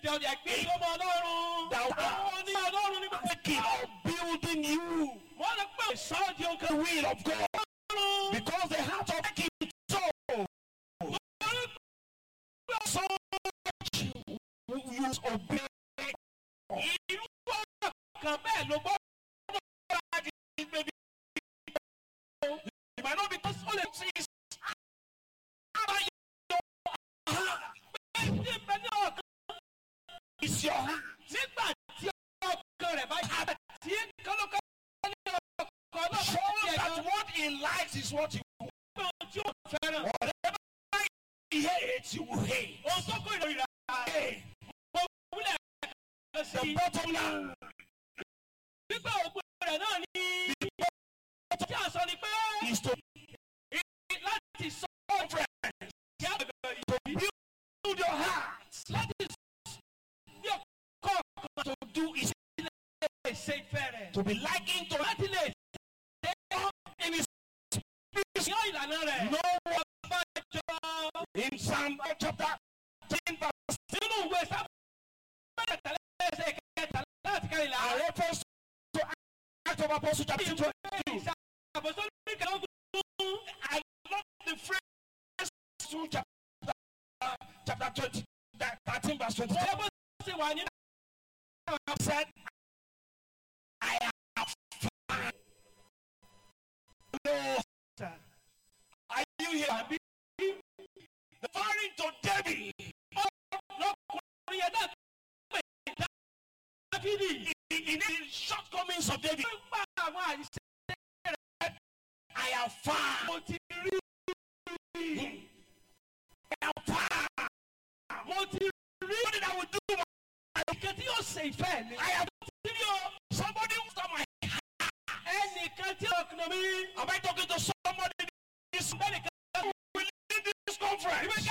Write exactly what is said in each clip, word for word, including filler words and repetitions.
of building you the will of God. Because the heart of the king so so much you obey. You might not be all it is. It's your heart. Show that what he likes is what you want. Whatever he hates, you will hate. Hey. The bottom line. Is to build your heart. To do is to be likened to in his no one in Psalm chapter ten verse I reference to Acts of Apostles chapter twenty-two. I love the phrase through chapter chapter twenty, thirteen verse twenty-two. I said, I have found. No, sir. Are you here? The foreign to David. Oh, no, in the shortcomings of David, I have found. I have found. What did I would do? I have somebody who's on my heart. Am I talking to somebody this within this conference?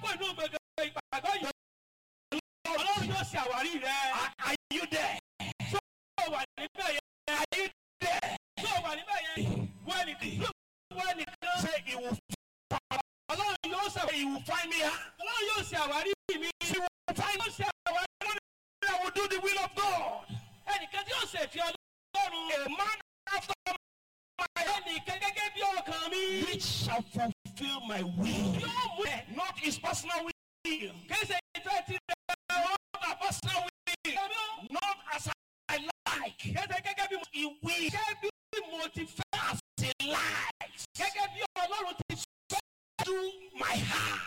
Are, are you there? Are you there? Say he will find, he will find me. He will find me. I will do the will of God. A man after my heart, which shall fulfill my will, not his personal will, not a personal will, not as I like. He will motivate as he likes. Do my heart.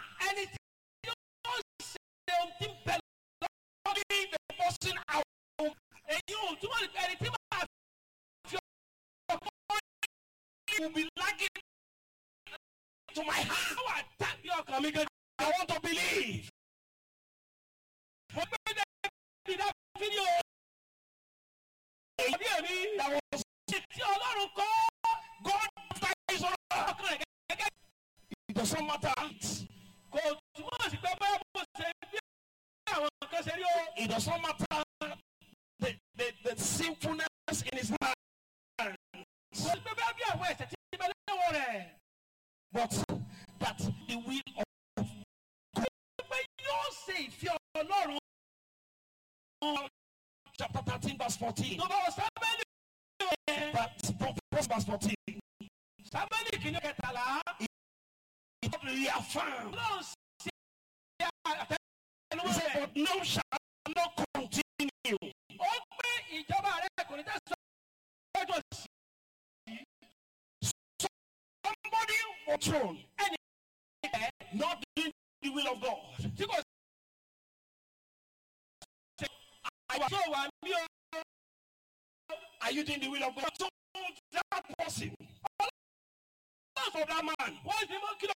The person out and you anything will be lacking to my heart. I want to believe. That was God after his own heart. It doesn't matter. It doesn't matter the, the, the sinfulness in his heart. But that the will of God. Chapter thirteen, verse fourteen. But verse fourteen. It reaffirmed. He said, but no shall not continue. Somebody was thrown, not doing the will of God. Are you doing the will of God? So that person, for that man,